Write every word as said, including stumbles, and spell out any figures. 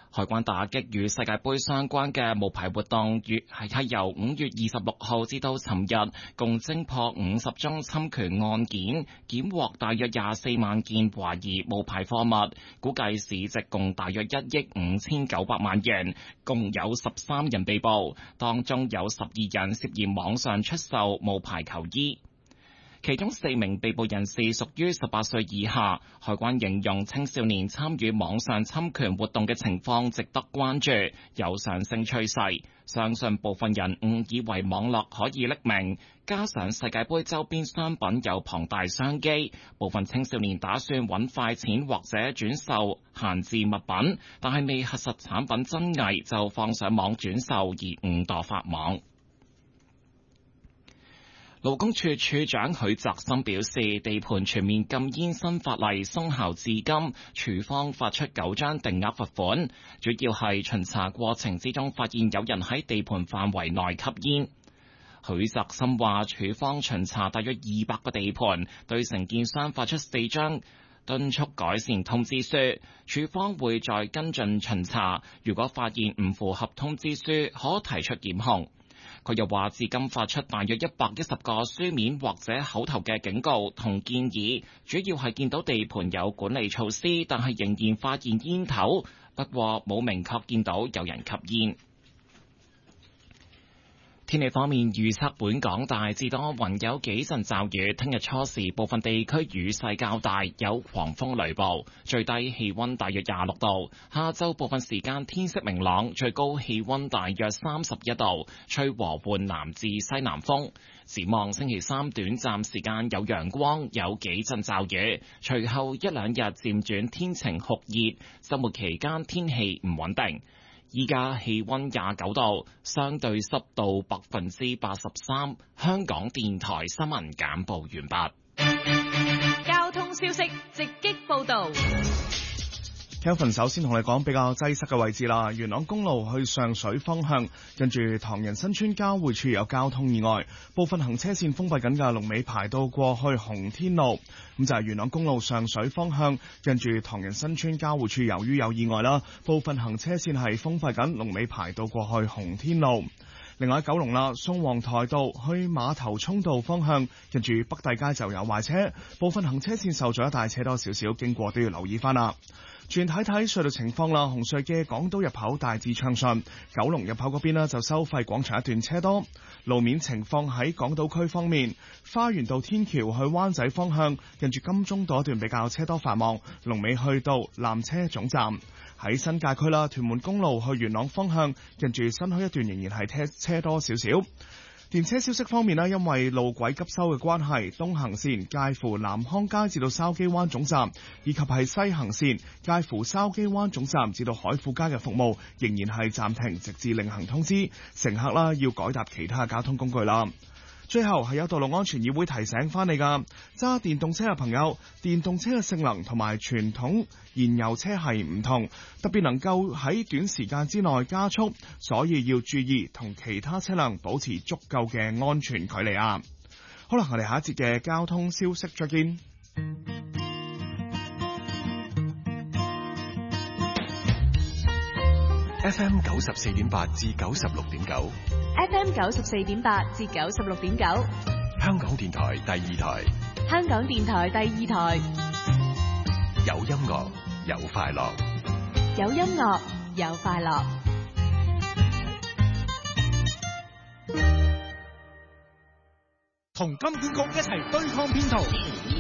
海關打擊與世界盃相關嘅無牌活動，月係係由五月二十六號至到尋日，共偵破五十宗侵權案件，檢獲大約廿四萬件懷疑無牌貨物，估計市值共大約一億五千九百萬元，共有十三人被捕，當中有十二人涉嫌網上出售無牌球衣。其中四名被捕人士屬於十八歲以下，海關形容青少年參與網上侵權活動嘅情況值得關注，有上升趨勢。相信部分人誤以為網絡可以匿名，加上世界盃周邊商品有龐大商機，部分青少年打算揾快錢或者轉售閒置物品，但係未核實產品真偽就放上網轉售而誤墮法網。勞工處處長許澤森表示，地盤全面禁煙新法例生效至今，處方發出九張定額罰款，主要係巡查過程之中發現有人喺地盤範圍內吸煙。許澤森話，處方巡查大約二百個地盤，對承建商發出四張敦促改善通知書，處方會再跟進巡查，如果發現唔符合通知書，可提出檢控。佢又話，至今發出大約一百一十個書面或者口頭嘅警告同建議，主要係見到地盤有管理措施，但係仍然發現煙頭，不過冇明確見到有人吸煙。天氣方面預測，本港大致多雲，有幾陣驟雨。聽日初時部分地區雨勢較大，有狂風雷暴，最低氣溫大約廿六度。下晝部分時間天色明朗，最高氣溫大約三十一度，吹和緩南至西南風。展望星期三短暫時間有陽光，有幾陣驟雨，隨後一兩日漸轉天晴酷熱。周末期間天氣唔穩定。依家氣溫廿九度，相對濕度百分之八十三。香港電台新聞簡報完畢。 交通消息直擊報道。 Kelvin 首先同你講比較擠塞嘅位置啦，元朗公路去上水方向，跟住唐人新村交匯處有交通意外，部分行車線封閉緊嘅，龍尾排到過去洪天路。咁就係元朗公路上水方向，跟住唐人新村交匯處由於有意外啦，部分行車線係封閉緊，龍尾排到過去洪天路。另外喺九龍啦，宋皇台道去馬頭涌道方向，跟住北帝街就有壞車，部分行車線受阻，一帶車多少少，經過都要留意翻啦。轉睇睇隧道情況啦，紅隧嘅港島入口大致暢順，九龍入口嗰邊呢就收費廣場一段車多。路面情況喺港島區方面，花園道天橋去灣仔方向，跟住金鐘道一段比較車多繁忙，龍尾去到纜車總站。喺新界區啦，屯門公路去元朗方向，跟住新墟一段仍然係車車多少少。電車消息方面呢，因為路軌急修嘅關係，東行線介乎南康街至到筲箕灣總站，以及係西行線介乎筲箕灣總站至到海富街嘅服務，仍然係暫停，直至另行通知。乘客啦要改搭其他交通工具啦。最後係有道路安全議會提醒翻你噶，揸電動車嘅朋友，電動車嘅性能同埋傳統燃油車係唔同，特別能夠喺短時間之內加速，所以要注意同其他車輛保持足夠嘅安全距離啊！好啦，我哋下一節嘅交通消息再見。 F M 九十四點八至九十六點九 F M 九十四點八至九十六點九， 香港電台第二台， 香港電台第二台， 有音樂有快樂， 有音樂有快樂， 同金管局一齊對抗騙徒。